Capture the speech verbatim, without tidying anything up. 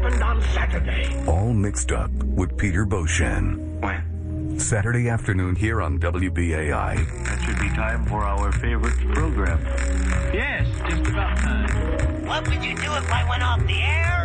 happened on Saturday. All Mixed Up with Peter Beauchamp. When? Saturday afternoon here on W B A I. That should be time for our favorite program. Yes, just about time. What would you do if I went off the air?